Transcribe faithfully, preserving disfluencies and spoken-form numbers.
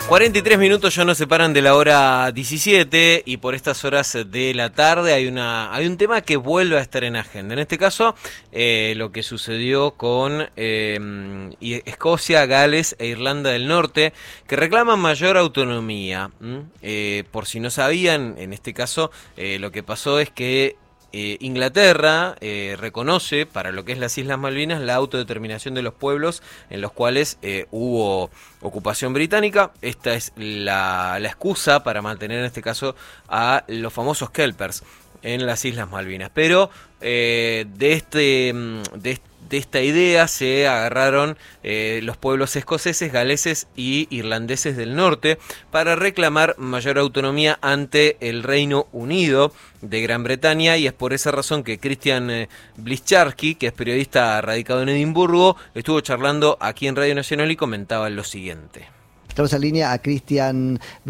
cuarenta y tres minutos ya nos separan de la hora diecisiete y por estas horas de la tarde hay una hay un tema que vuelve a estar en agenda. En este caso, eh, lo que sucedió con eh, Escocia, Gales e Irlanda del Norte, que reclaman mayor autonomía. ¿Mm? Eh, por si no sabían, en este caso eh, lo que pasó es que Eh, Inglaterra eh, reconoce para lo que es las Islas Malvinas la autodeterminación de los pueblos en los cuales eh, hubo ocupación británica. Esta es la, la excusa para mantener en este caso a los famosos Kelpers en las Islas Malvinas. Pero eh, de este de este De esta idea se agarraron eh, los pueblos escoceses, galeses y irlandeses del norte para reclamar mayor autonomía ante el Reino Unido de Gran Bretaña, y es por esa razón que Christian eh, Blicharski, que es periodista radicado en Edimburgo, estuvo charlando aquí en Radio Nacional y comentaba lo siguiente. Estamos en línea a Christian